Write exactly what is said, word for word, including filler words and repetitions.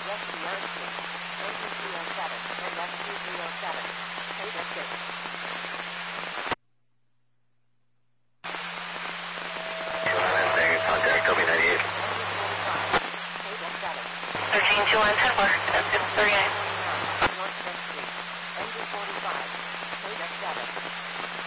S T R six, N T three oh seven, and S T three oh seven. Table six. Contact Toby ninety-eight. Table seven. thirteen two one ten four, that's six thirty-nine.